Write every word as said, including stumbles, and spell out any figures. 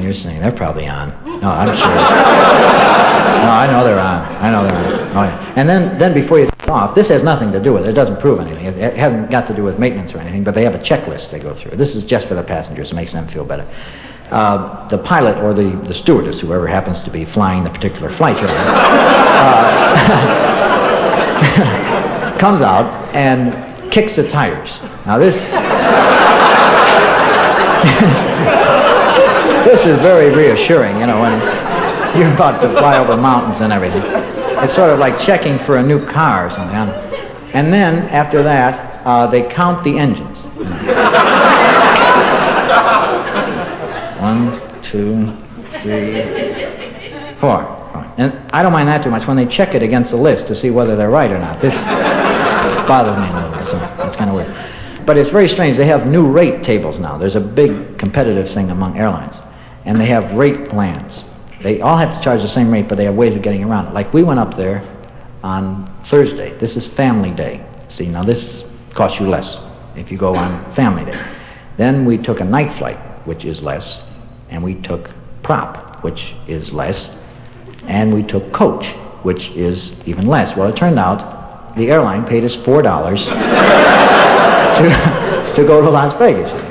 you're saying they're probably on. No, I'm sure. No, I know they're on. I know they're on. Oh, yeah. And then, then before you take off, this has nothing to do with it. It doesn't prove anything. It, it hasn't got to do with maintenance or anything, but they have a checklist they go through. This is just for the passengers. It makes them feel better. Uh, the pilot or the, the stewardess, whoever happens to be flying the particular flight you're on, uh, comes out and kicks the tires. Now this... this is very reassuring, you know, when you're about to fly over mountains and everything. It's sort of like checking for a new car or something. And then, after that, uh, they count the engines. One, two, three, four. And I don't mind that too much when they check it against the list to see whether they're right or not. This bothers me a little bit, so that's kind of weird. But it's very strange. They have new rate tables now. There's a big competitive thing among airlines. And they have rate plans. They all have to charge the same rate, but they have ways of getting around it. Like we went up there on Thursday. This is Family Day. See, now this costs you less if you go on Family Day. Then we took a night flight, which is less. And we took prop, which is less. And we took coach, which is even less. Well, it turned out the airline paid us four dollars to, to go to Las Vegas.